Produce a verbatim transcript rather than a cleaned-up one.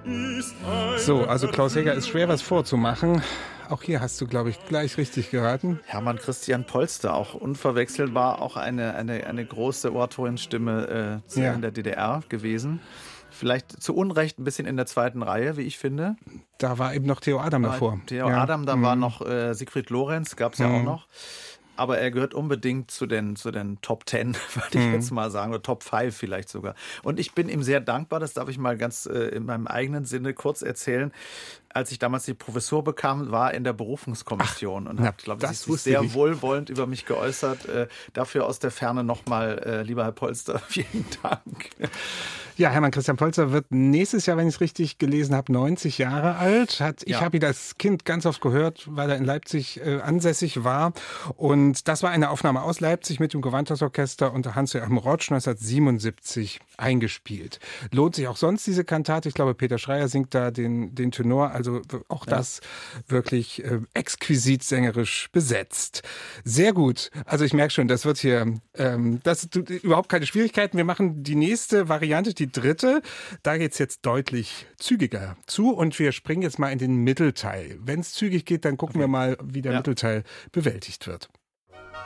So, also Klaus Jäger ist schwer was vorzumachen. Auch hier hast du, glaube ich, gleich richtig geraten. Hermann Christian Polster, auch unverwechselbar, auch eine, eine, eine große Oratorienstimme äh, Ja. in der D D R gewesen. Vielleicht zu Unrecht ein bisschen in der zweiten Reihe, wie ich finde. Da war eben noch Theo Adam davor. Theo ja. Adam, da mhm. war noch äh, Siegfried Lorenz, gab es ja mhm. auch noch. Aber er gehört unbedingt zu den, zu den Top Ten, würde ich mhm. jetzt mal sagen, oder Top Five vielleicht sogar. Und ich bin ihm sehr dankbar, das darf ich mal ganz äh, in meinem eigenen Sinne kurz erzählen. Als ich damals die Professur bekam, war in der Berufungskommission Ach, und hat, glaube ich, sich sehr ich. wohlwollend über mich geäußert. Äh, dafür aus der Ferne nochmal, äh, lieber Herr Polster, vielen Dank. Ja, Hermann Christian Polster wird nächstes Jahr, wenn ich es richtig gelesen habe, neunzig Jahre alt. Hat, ich ja. habe ihn als Kind ganz oft gehört, weil er in Leipzig äh, ansässig war. Und das war eine Aufnahme aus Leipzig mit dem Gewandhausorchester unter Hans-Joachim Rotsch neunzehnhundertsiebenundsiebzig eingespielt. Lohnt sich auch sonst diese Kantate. Ich glaube, Peter Schreier singt da den, den Tenor. Also auch ja. das wirklich äh, exquisit sängerisch besetzt. Sehr gut. Also ich merke schon, das wird hier, ähm, das ist überhaupt keine Schwierigkeiten. Wir machen die nächste Variante, die dritte. Da geht es jetzt deutlich zügiger zu und wir springen jetzt mal in den Mittelteil. Wenn es zügig geht, dann gucken okay. wir mal, wie der ja. Mittelteil bewältigt wird.